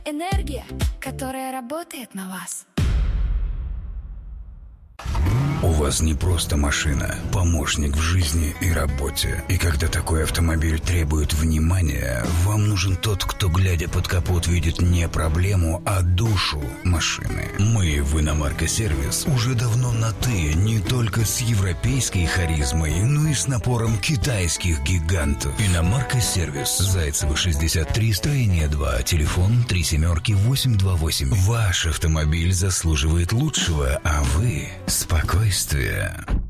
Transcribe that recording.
Энергия, которая работает на вас. У вас не просто машина, помощник в жизни и работе. И когда такой автомобиль требует внимания, вам нужен тот, кто, глядя под капот, видит не проблему, а душу машины. Мы в Иномарка Сервис уже давно на «ты», не только с европейской харизмой, но и с напором китайских гигантов. Иномарка Сервис. Зайцева, 63, строение 2, телефон 37-828. Ваш автомобиль заслуживает лучшего, а вы — спокойствия.